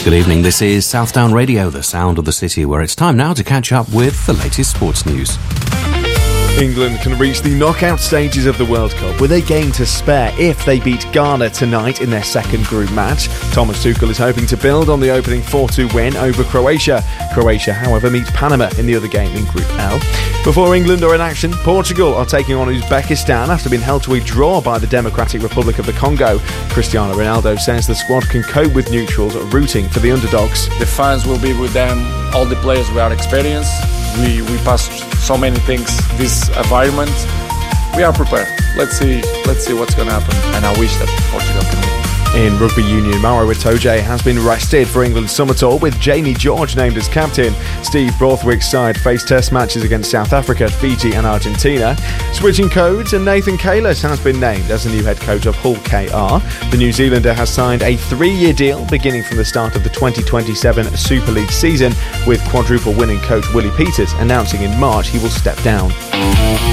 Good evening, this is Southdown Radio, the sound of the city, where it's time now to catch up with the latest sports news. England can reach the knockout stages of the World Cup with a game to spare if they beat Ghana tonight in their second group match. Thomas Tuchel is hoping to build on the opening 4-2 win over Croatia. Croatia, however, meet Panama in the other game in Group L. Before England are in action, Portugal are taking on Uzbekistan after being held to a draw by the Democratic Republic of the Congo. Cristiano Ronaldo says the squad can cope with neutrals rooting for the underdogs. The fans will be with them, all the players we are experienced. We passed so many things this environment. We are prepared. Let's see what's going to happen, and I wish that Portugal can win. In rugby union, Maro Itoje has been rested for England's summer tour with Jamie George named as captain. Steve Borthwick's side faced test matches against South Africa, Fiji and Argentina. Switching codes, and Nathan Kalis has been named as the new head coach of Hull KR. The New Zealander has signed a 3-year deal beginning from the start of the 2027 Super League season, with quadruple winning coach Willie Peters announcing in March he will step down.